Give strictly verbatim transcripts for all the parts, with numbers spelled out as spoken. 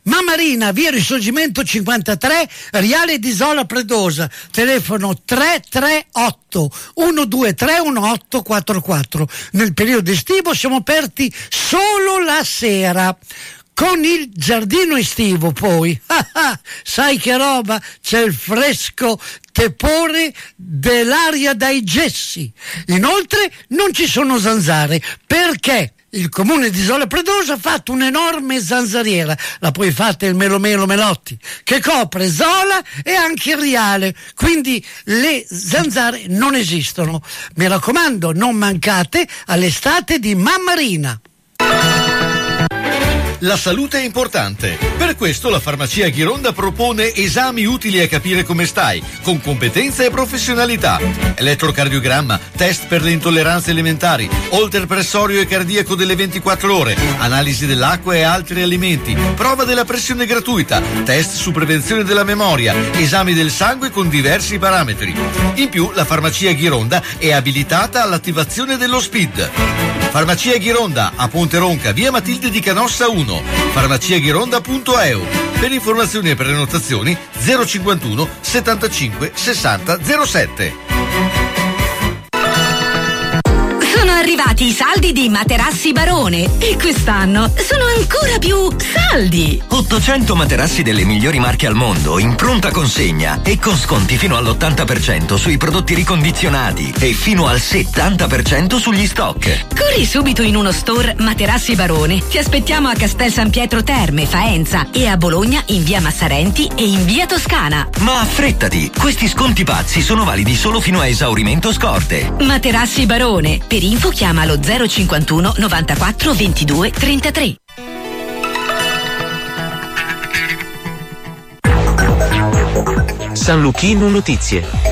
Mammarina, via Risorgimento cinquantatré, Riale di Isola Predosa, telefono tre tre otto uno due tre uno otto quattro quattro. Nel periodo estivo siamo aperti solo la sera. Con il giardino estivo poi, sai che roba, c'è il fresco tepore dell'aria dai gessi. Inoltre non ci sono zanzare, perché il comune di Isola Predosa ha fatto un'enorme zanzariera, la poi fatta il Melo Melo Melotti, che copre Zola e anche il Riale, quindi le zanzare non esistono. Mi raccomando, non mancate all'estate di Mammarina. La salute è importante. Per questo la farmacia Ghironda propone esami utili a capire come stai, con competenza e professionalità. Elettrocardiogramma, test per le intolleranze alimentari, holter pressorio e cardiaco delle ventiquattro ore, analisi dell'acqua e altri alimenti, prova della pressione gratuita, test su prevenzione della memoria, esami del sangue con diversi parametri. In più, la farmacia Ghironda è abilitata all'attivazione dello S P I D. Farmacia Ghironda a Ponte Ronca, via Matilde di Canossa uno, farmaciaghironda punto e u. Per informazioni e prenotazioni zero cinquantuno settantacinque sessanta zero sette. Sono arrivati i saldi di Materassi Barone e quest'anno sono ancora più saldi. ottocento materassi delle migliori marche al mondo in pronta consegna e con sconti fino all'ottanta per cento sui prodotti ricondizionati e fino al settanta per cento sugli stock. Corri subito in uno store Materassi Barone. Ti aspettiamo a Castel San Pietro Terme, Faenza, e a Bologna in via Massarenti e in via Toscana. Ma affrettati, questi sconti pazzi sono validi solo fino a esaurimento scorte. Materassi Barone. Per info chiama lo zero cinquantuno novantaquattro ventidue trentatré. San Luchino Notizie.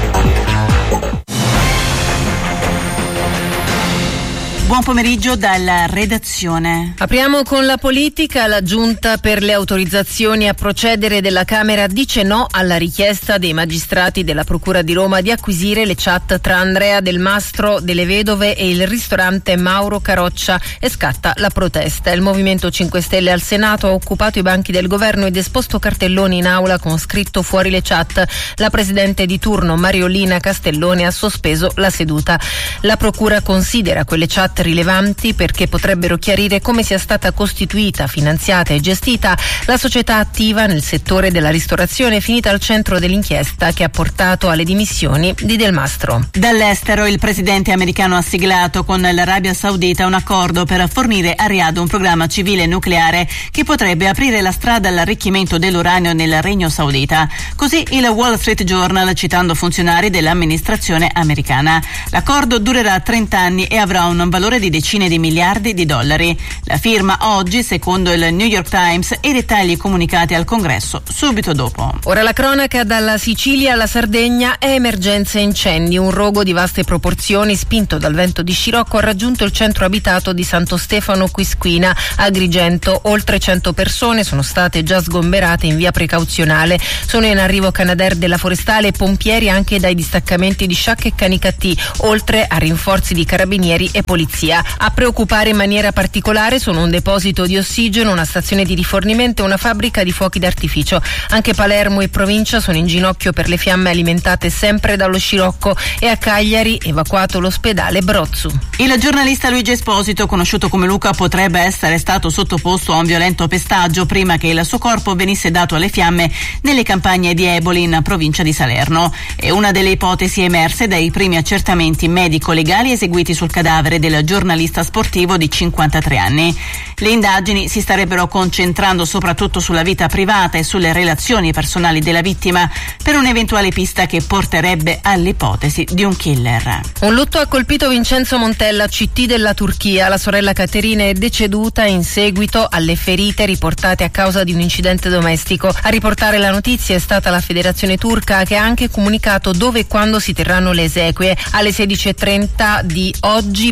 Buon pomeriggio dalla redazione. Apriamo con la politica. La Giunta per le autorizzazioni a procedere della Camera dice no alla richiesta dei magistrati della Procura di Roma di acquisire le chat tra Andrea Del Mastro delle Vedove e il ristorante Mauro Caroccia e scatta la protesta. Il Movimento cinque Stelle al Senato ha occupato i banchi del governo ed esposto cartelloni in aula con scritto fuori le chat. La presidente di turno Mariolina Castellone ha sospeso la seduta. La Procura considera quelle chat rilevanti perché potrebbero chiarire come sia stata costituita, finanziata e gestita la società attiva nel settore della ristorazione finita al centro dell'inchiesta che ha portato alle dimissioni di Del Mastro. Dall'estero il presidente americano ha siglato con l'Arabia Saudita un accordo per fornire a Riyadh un programma civile nucleare che potrebbe aprire la strada all'arricchimento dell'uranio nel Regno Saudita. Così il Wall Street Journal, citando funzionari dell'amministrazione americana. L'accordo durerà trenta anni e avrà un valore di decine di miliardi di dollari. La firma oggi, secondo il New York Times, e i dettagli comunicati al Congresso subito dopo. Ora la cronaca dalla Sicilia alla Sardegna. È emergenza incendi. Un rogo di vaste proporzioni spinto dal vento di scirocco ha raggiunto il centro abitato di Santo Stefano Quisquina a Agrigento. Oltre cento persone sono state già sgomberate in via precauzionale. Sono in arrivo Canadair della Forestale e pompieri anche dai distaccamenti di Sciacca e Canicattì, oltre a rinforzi di carabinieri e polizia. A preoccupare in maniera particolare sono un deposito di ossigeno, una stazione di rifornimento e una fabbrica di fuochi d'artificio. Anche Palermo e provincia sono in ginocchio per le fiamme alimentate sempre dallo scirocco e a Cagliari evacuato l'ospedale Brozzu. Il giornalista Luigi Esposito, conosciuto come Luca, potrebbe essere stato sottoposto a un violento pestaggio prima che il suo corpo venisse dato alle fiamme nelle campagne di Eboli in provincia di Salerno. È una delle ipotesi emerse dai primi accertamenti medico-legali eseguiti sul cadavere del giornalista sportivo di cinquantatré anni. Le indagini si starebbero concentrando soprattutto sulla vita privata e sulle relazioni personali della vittima per un'eventuale pista che porterebbe all'ipotesi di un killer. Un lutto ha colpito Vincenzo Montella, C T della Turchia. La sorella Caterina è deceduta in seguito alle ferite riportate a causa di un incidente domestico. A riportare la notizia è stata la Federazione Turca, che ha anche comunicato dove e quando si terranno le esequie. Alle sedici e trenta di oggi presso la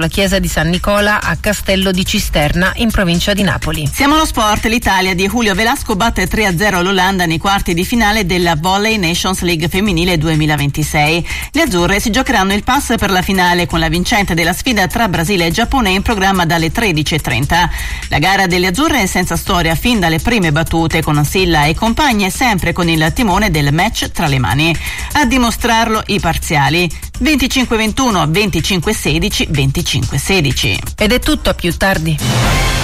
chiesa di San Nicola a Castello di Cisterna in provincia di Napoli. Siamo allo sport. L'Italia di Julio Velasco batte tre a zero l'Olanda nei quarti di finale della Volley Nations League femminile duemilaventisei. Le azzurre si giocheranno il pass per la finale con la vincente della sfida tra Brasile e Giappone in programma dalle tredici e trenta. La gara delle azzurre è senza storia fin dalle prime battute, con Silla e compagne sempre con il timone del match tra le mani. A dimostrarlo i parziali: venticinque ventuno, venticinque sedici, venticinque sedici. Ed è tutto, a più tardi.